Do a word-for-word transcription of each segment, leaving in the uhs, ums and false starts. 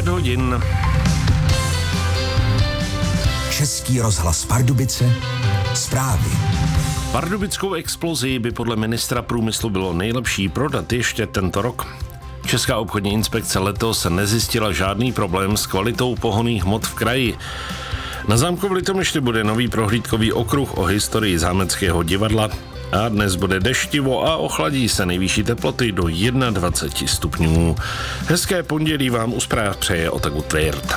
Pět hodin. Český rozhlas Pardubice, zprávy. Pardubickou explozii by podle ministra průmyslu bylo nejlepší prodat ještě tento rok. Česká obchodní inspekce letos nezjistila žádný problém s kvalitou pohonných hmot v kraji. Na zámku v Litomyšli bude nový prohlídkový okruh o historii zámeckého divadla a dnes bude deštivo a ochladí se nejvyšší teploty do dvacet jedna stupňů. Hezké pondělí vám u zpráv přeje Otaku Tvirt.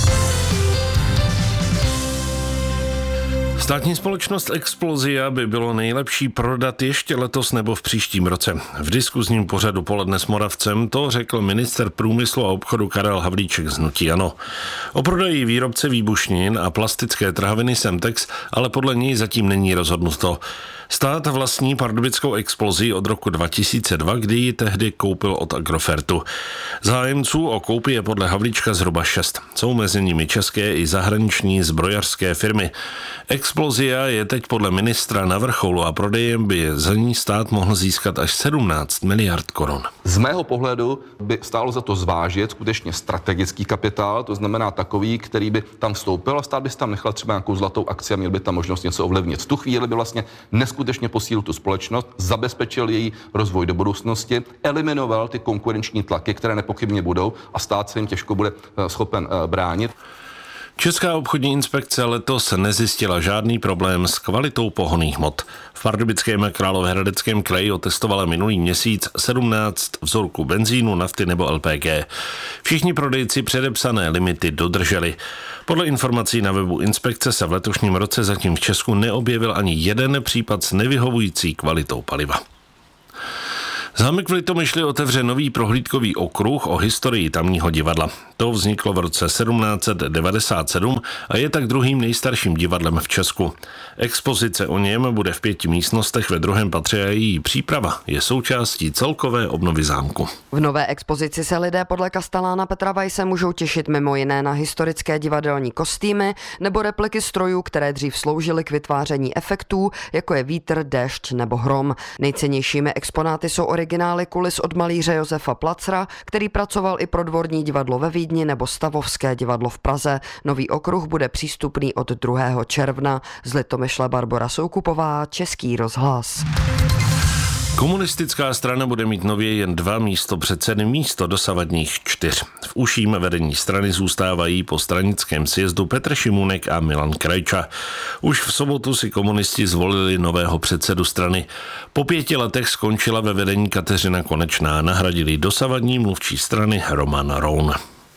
Státní společnost Explosia by bylo nejlepší prodat ještě letos nebo v příštím roce. V diskuzním pořadu Poledne s Moravcem to řekl ministr průmyslu a obchodu Karel Havlíček z hnutí ANO. O prodeji výrobce výbušnin a plastické trhaviny Semtex ale podle něj zatím není rozhodnuto. Stát vlastní pardubickou Explosii od roku dva tisíce dva, kdy ji tehdy koupil od Agrofertu. Zájemců o koupi je podle Havlíčka zhruba šest. Jsou mezi nimi české i zahraniční zbrojařské firmy. Explosia je teď podle ministra na vrcholu a prodejem by za ní stát mohl získat až sedmnáct miliard korun. Z mého pohledu by stálo za to zvážit skutečně strategický kapitál, to znamená takový, který by tam vstoupil a stát by tam nechal třeba nějakou zlatou akci a měl by tam možnost něco ovlivnit. V tu chvíli by vlastně neskutečně posílil tu společnost, zabezpečil její rozvoj do budoucnosti, eliminoval ty konkurenční tlaky, které nepochybně budou a stát se jim těžko bude schopen bránit. Česká obchodní inspekce letos nezjistila žádný problém s kvalitou pohonných hmot. V Pardubickém a Královéhradeckém kraji otestovala minulý měsíc sedmnáct vzorků benzínu, nafty nebo L P G. Všichni prodejci předepsané limity dodrželi. Podle informací na webu inspekce se v letošním roce zatím v Česku neobjevil ani jeden případ s nevyhovující kvalitou paliva. Zámek v Litomyšli otevře nový prohlídkový okruh o historii tamního divadla. To vzniklo v roce sedmnáct set devadesát sedm a je tak druhým nejstarším divadlem v Česku. Expozice o něm bude v pěti místnostech ve druhém patře a její příprava je součástí celkové obnovy zámku. V nové expozici se lidé podle kastelána Petra Weisse můžou těšit mimo jiné na historické divadelní kostýmy nebo repliky strojů, které dřív sloužily k vytváření efektů, jako je vítr, déšť nebo hrom. Nejcennějšími exponáty jsou originály kulis od malíře Josefa Placra, který pracoval i pro Dvorní divadlo ve Vídni nebo Stavovské divadlo v Praze. Nový okruh bude přístupný od druhého června. Z Litomyšle Barbora Soukupová, Český rozhlas. Komunistická strana bude mít nově jen dva místopředsedy místo dosavadních čtyř. V užším vedení strany zůstávají po stranickém sjezdu Petr Šimůnek a Milan Krajča. Už v sobotu si komunisti zvolili nového předsedu strany. Po pěti letech skončila ve vedení Kateřina Konečná, nahradili dosavadní mluvčí strany Roman Roun.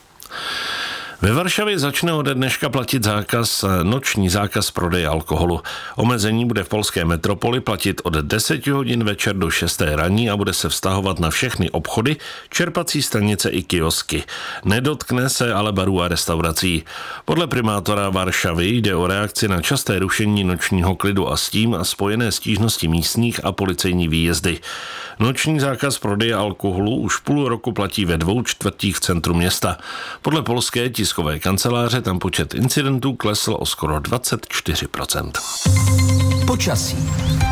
Ve Varšavě začne ode dneška platit zákaz, noční zákaz prodeje alkoholu. Omezení bude v polské metropoli platit od deseti hodin večer do šesté ranní a bude se vztahovat na všechny obchody, čerpací stanice i kiosky. Nedotkne se ale barů a restaurací. Podle primátora Varšavy jde o reakci na časté rušení nočního klidu a s tím a spojené stížnosti místních a policejní výjezdy. Noční zákaz prodeje alkoholu už půl roku platí ve dvou čtvrtích centru města. Podle polské tiskové kanceláře tam počet incidentů klesl o skoro dvacet čtyři procent. Počasí.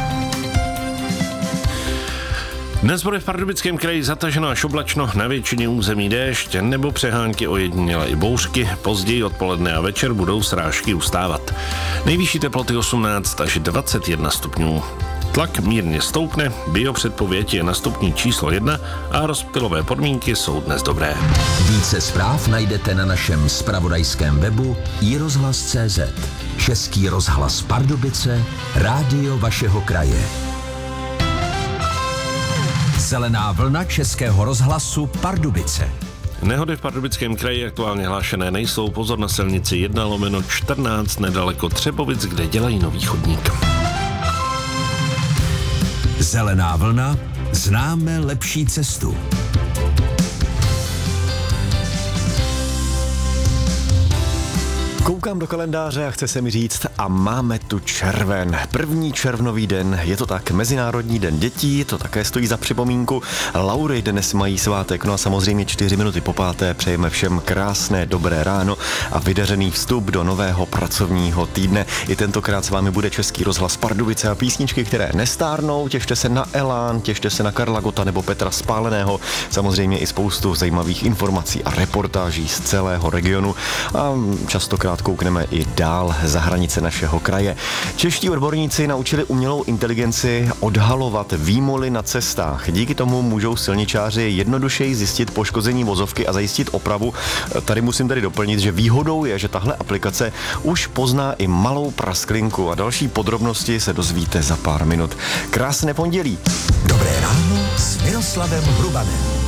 Dnes bude v Pardubickém kraji zataženo až oblačno, na většině území déšť nebo přehánky ojediněle i bouřky. Později odpoledne a večer budou srážky ustávat. Nejvyšší teploty osmnáct až dvacet jedna stupňů. Tlak mírně stoupne, biopředpověď je na stupni číslo jedna a rozptylové podmínky jsou dnes dobré. Více zpráv najdete na našem zpravodajském webu i rozhlas tečka cé zet. Český rozhlas Pardubice, rádio vašeho kraje. Zelená vlna Českého rozhlasu Pardubice. Nehody v Pardubickém kraji aktuálně hlášené nejsou. Pozor na silnici jedna lomeno čtrnáct nedaleko Třebovic, kde dělají nový chodník. Zelená vlna, známe lepší cestu. Koupí Koukám do kalendáře a chce se mi říct a máme tu červen. První červnový den, je to tak, Mezinárodní den dětí, to také stojí za připomínku. Laury dnes mají svátek, no a samozřejmě čtyři minuty po páté přejeme všem krásné dobré ráno a vydařený vstup do nového pracovního týdne. I tentokrát s vámi bude Český rozhlas Pardubice a písničky, které nestárnou. Těšte se na Elán, těšte se na Karla Gotta nebo Petra Spáleného. Samozřejmě i spoustu zajímavých informací a reportáží z celého regionu a častokrát koukneme i dál za hranice našeho kraje. Čeští odborníci naučili umělou inteligenci odhalovat výmoly na cestách. Díky tomu můžou silničáři jednodušeji zjistit poškození vozovky a zajistit opravu. Tady musím tady doplnit, že výhodou je, že tahle aplikace už pozná i malou prasklinku a další podrobnosti se dozvíte za pár minut. Krásné pondělí. Dobré ráno s Miroslavem Hrubanem.